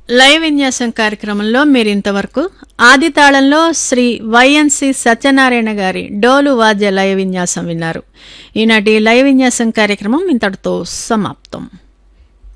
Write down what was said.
Live విన్యాసం కార్యక్రమంలో మీరు ఇంతవరకు ఆది తాళంలో శ్రీ వైఎన్సి సత్యనారాయణ గారి డోలు వాద్య లైవ్ విన్యాసం విన్నారు. ఈనాటి లైవ్ విన్యాసం కార్యక్రమం ఇంతటితో సమాప్తం.